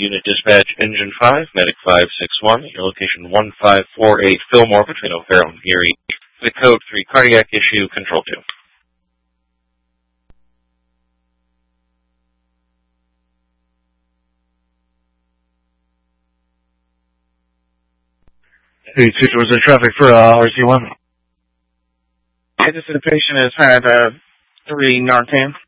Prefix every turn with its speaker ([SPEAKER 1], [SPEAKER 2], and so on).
[SPEAKER 1] Unit Dispatch, Engine 5, Medic 561, your location 1548 Fillmore between O'Farrell and Erie. The code 3 cardiac issue, Control 2.
[SPEAKER 2] The teacher was in traffic for RC1.
[SPEAKER 3] This is the patient has had 3 Narcan.